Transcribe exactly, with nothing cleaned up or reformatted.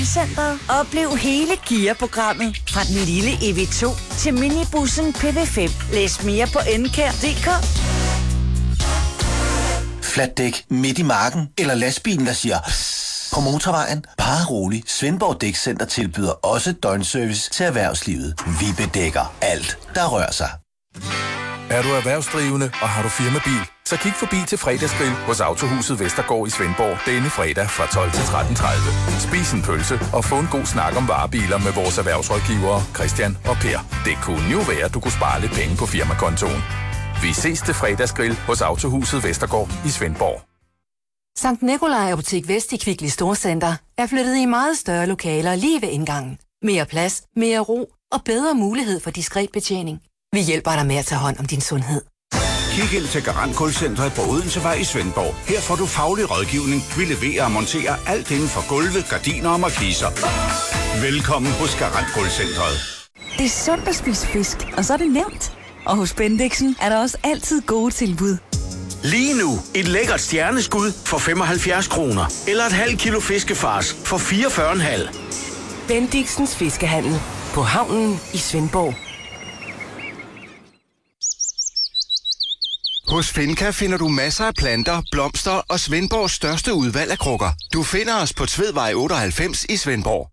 Centret. Oplev hele Kia-programmet. Fra den lille E V to til minibussen P V fem. Læs mere på enkær punktum d k. Flatdæk midt i marken, eller lastbilen, der siger psst på motorvejen. Bare rolig. Svendborg Dækcenter tilbyder også døgnservice til erhvervslivet. Vi bedækker alt, der rører sig. Er du erhvervsdrivende, og har du firmabil, så kig forbi til fredagsgrill hos Autohuset Vestergaard i Svendborg denne fredag fra tolv til tretten tredive. Spis en pølse og få en god snak om varebiler med vores erhvervsrådgivere Christian og Per. Det kunne jo være, at du kunne spare lidt penge på firmakontoen. Vi ses til fredagsgrill hos Autohuset Vestergaard i Svendborg. Sankt Nikolaj Apotek Vest i Kvickly Storcenter er flyttet i meget større lokaler lige ved indgangen. Mere plads, mere ro og bedre mulighed for diskret betjening. Vi hjælper dig med at tage hånd om din sundhed. Kig ind til Garant Gulvcentret på Odensevej i Svendborg. Her får du faglig rådgivning. Vi leverer og monterer alt inden for gulve, gardiner og markiser. Velkommen hos Garant Gulvcentret. Det er sundt at spise fisk, og så er det nemt. Og hos Bendixen er der også altid gode tilbud. Lige nu et lækkert stjerneskud for femoghalvfjerds kroner. Eller et halvt kilo fiskefars for fireogfyrre komma fem. Bendixens Fiskehandel på havnen i Svendborg. Hos Finca finder du masser af planter, blomster og Svendborgs største udvalg af krukker. Du finder os på Tvedvej otteoghalvfems i Svendborg.